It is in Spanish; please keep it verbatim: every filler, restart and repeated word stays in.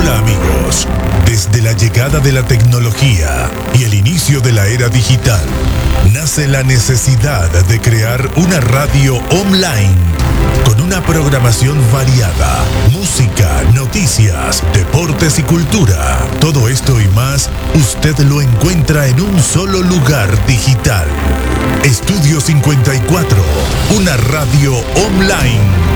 Hola amigos, desde la llegada de la tecnología y el inicio de la era digital, nace la necesidad de crear una radio online con una programación variada, música, noticias, deportes y cultura. Todo esto y más, usted lo encuentra en un solo lugar digital. Estudio cincuenta y cuatro, una radio online.